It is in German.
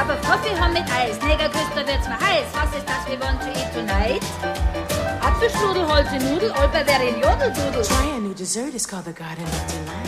Aber Kaffee haben mit Eis. Negerküster wird's mir heiß. Was ist das we want to eat tonight? Apfelstrudel, Holze Nudel, Olperberry, Jodeldudel. Try a new dessert, it's called the Garden of Delight.